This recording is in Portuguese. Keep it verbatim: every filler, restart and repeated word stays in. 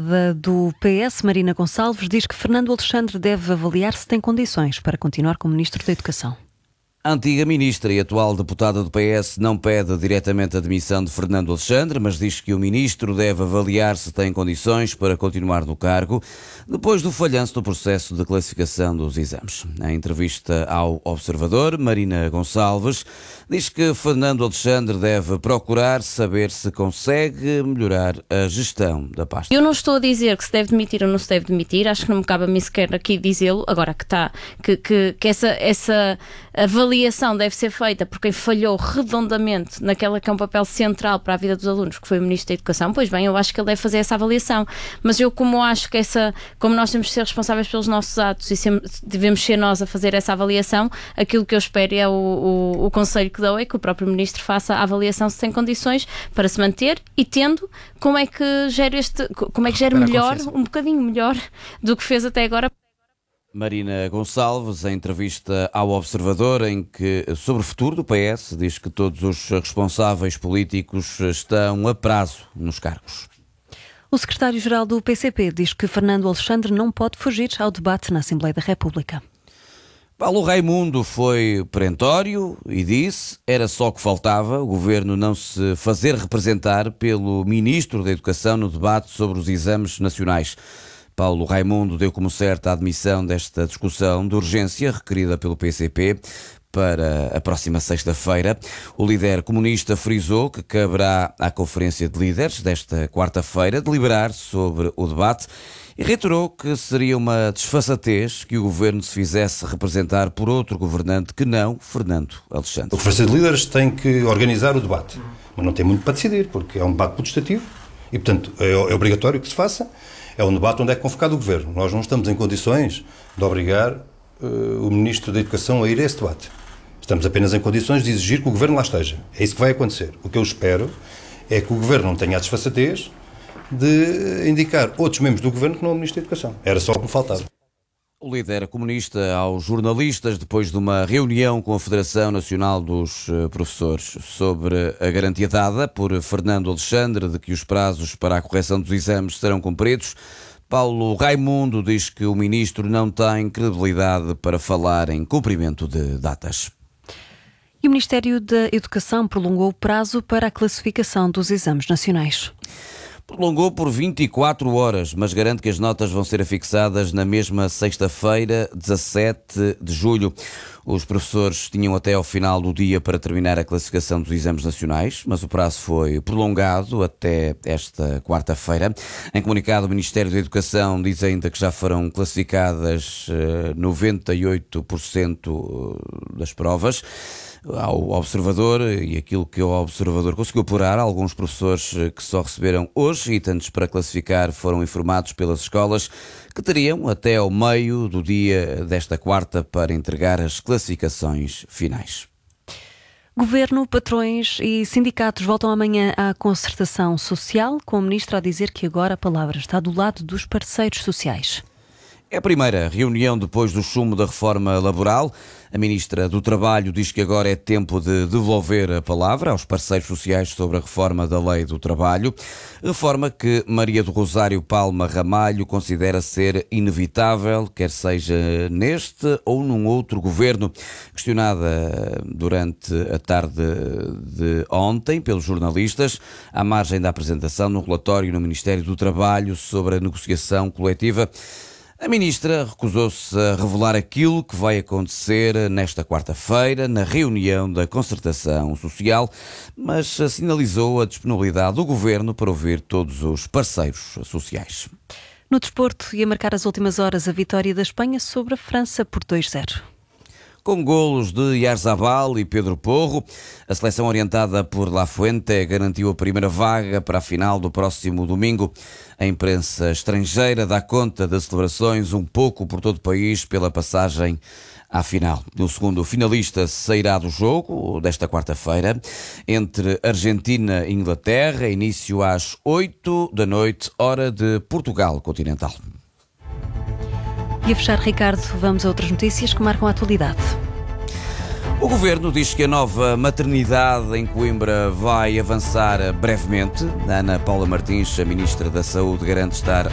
deputada do P S, Marina Gonçalves, diz que Fernando Alexandre deve avaliar se tem condições para continuar como Ministro da Educação. A antiga ministra e atual deputada do P S não pede diretamente a demissão de Fernando Alexandre, mas diz que o ministro deve avaliar se tem condições para continuar no cargo, depois do falhanço do processo de classificação dos exames. Em entrevista ao Observador, Marina Gonçalves diz que Fernando Alexandre deve procurar saber se consegue melhorar a gestão da pasta. Eu não estou a dizer que se deve demitir ou não se deve demitir, acho que não me cabe a mim sequer aqui dizê-lo, agora que está, que, que, que essa, essa avaliação deve ser feita por quem falhou redondamente naquela que é um papel central para a vida dos alunos, que foi o Ministro da Educação. Pois bem, eu acho que ele deve fazer essa avaliação, mas eu como acho que essa, como nós temos de ser responsáveis pelos nossos atos e sempre, devemos ser nós a fazer essa avaliação, aquilo que eu espero é o, o, o conselho que dou é que o próprio Ministro faça a avaliação se tem condições para se manter e tendo, como é que gera este, como é que gera melhor, um bocadinho melhor do que fez até agora. Marina Gonçalves, em entrevista ao Observador, em que, sobre o futuro do P S, diz que todos os responsáveis políticos estão a prazo nos cargos. O secretário-geral do P C P diz que Fernando Alexandre não pode fugir ao debate na Assembleia da República. Paulo Raimundo foi perentório e disse era só o que faltava o governo não se fazer representar pelo Ministro da Educação no debate sobre os exames nacionais. Paulo Raimundo deu como certa a admissão desta discussão de urgência requerida pelo P C P para a próxima sexta-feira. O líder comunista frisou que caberá à Conferência de Líderes desta quarta-feira deliberar sobre o debate e reiterou que seria uma desfaçatez que o governo se fizesse representar por outro governante que não Fernando Alexandre. A Conferência de Líderes tem que organizar o debate, mas não tem muito para decidir, porque é um debate potestativo e, portanto, é, é obrigatório que se faça. É um debate onde é convocado o Governo. Nós não estamos em condições de obrigar uh, o Ministro da Educação a ir a esse debate. Estamos apenas em condições de exigir que o Governo lá esteja. É isso que vai acontecer. O que eu espero é que o Governo não tenha a desfaçatez de indicar outros membros do Governo que não o Ministro da Educação. Era só o que me faltava. O líder comunista aos jornalistas, depois de uma reunião com a Federação Nacional dos Professores, sobre a garantia dada por Fernando Alexandre de que os prazos para a correção dos exames serão cumpridos, Paulo Raimundo diz que o ministro não tem credibilidade para falar em cumprimento de datas. E o Ministério da Educação prolongou o prazo para a classificação dos exames nacionais. Prolongou por vinte e quatro horas, mas garante que as notas vão ser afixadas na mesma sexta-feira, dezassete de julho. Os professores tinham até ao final do dia para terminar a classificação dos exames nacionais, mas o prazo foi prolongado até esta quarta-feira. Em comunicado, o Ministério da Educação diz ainda que já foram classificadas noventa e oito por cento das provas. Ao Observador, e aquilo que o Observador conseguiu apurar, alguns professores que só receberam hoje itens para classificar foram informados pelas escolas que teriam até ao meio do dia desta quarta para entregar as classificações finais. Governo, patrões e sindicatos voltam amanhã à concertação social, com o Ministro a dizer que agora a palavra está do lado dos parceiros sociais. É a primeira reunião depois do chumbo da reforma laboral. A Ministra do Trabalho diz que agora é tempo de devolver a palavra aos parceiros sociais sobre a reforma da Lei do Trabalho. Reforma que Maria do Rosário Palma Ramalho considera ser inevitável, quer seja neste ou num outro governo. Questionada durante a tarde de ontem pelos jornalistas, à margem da apresentação no relatório no Ministério do Trabalho sobre a negociação coletiva, a ministra recusou-se a revelar aquilo que vai acontecer nesta quarta-feira na reunião da concertação social, mas sinalizou a disponibilidade do governo para ouvir todos os parceiros sociais. No desporto, ia marcar as últimas horas a vitória da Espanha sobre a França por dois a zero. Com golos de Yarzabal e Pedro Porro, a seleção orientada por Lafuente garantiu a primeira vaga para a final do próximo domingo. A imprensa estrangeira dá conta das celebrações um pouco por todo o país pela passagem à final. O segundo finalista sairá do jogo desta quarta-feira entre Argentina e Inglaterra, início às oito da noite, hora de Portugal continental. E a fechar, Ricardo, vamos a outras notícias que marcam a atualidade. O Governo diz que a nova maternidade em Coimbra vai avançar brevemente. Ana Paula Martins, a Ministra da Saúde, garante estar